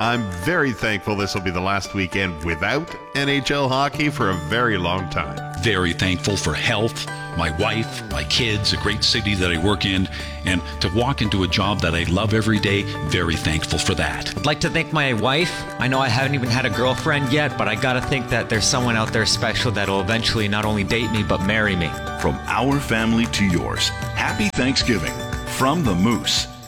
I'm very thankful this will be the last weekend without NHL hockey for a very long time. Very thankful for health, my wife, my kids, a great city that I work in, and to walk into a job that I love every day. Very thankful for that. I'd like to thank my wife. I know I haven't even had a girlfriend yet, but I gotta think that there's someone out there special that'll eventually not only date me, but marry me. From our family to yours, happy Thanksgiving from the Moose.